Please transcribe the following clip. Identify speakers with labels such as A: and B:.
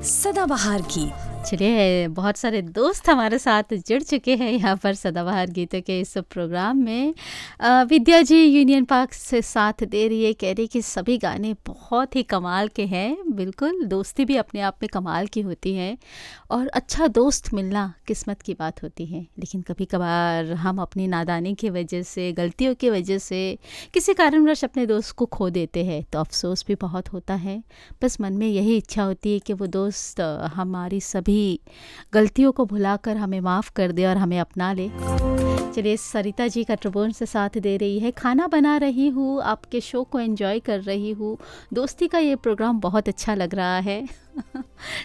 A: सदाबहार गीत।
B: चलिए, बहुत सारे दोस्त हमारे साथ जुड़ चुके हैं यहाँ पर सदाबहार गीतों के इस प्रोग्राम में। विद्या जी यूनियन पार्क से साथ दे रही है, कह रही कि सभी गाने बहुत ही कमाल के हैं। बिल्कुल, दोस्ती भी अपने आप में कमाल की होती है और अच्छा दोस्त मिलना किस्मत की बात होती है। लेकिन कभी कभार हम अपनी नादानी की वजह से, गलतियों की वजह से किसी कारणवश अपने दोस्त को खो देते हैं, तो अफसोस भी बहुत होता है। बस मन में यही इच्छा होती है कि वो दोस्त हमारी सभी गलतियों को भुलाकर हमें माफ़ कर दे और हमें अपना ले। चलिए, सरिता जी का ट्रिब्यून से साथ दे रही है। खाना बना रही हूँ, आपके शो को एंजॉय कर रही हूँ, दोस्ती का ये प्रोग्राम बहुत अच्छा लग रहा है।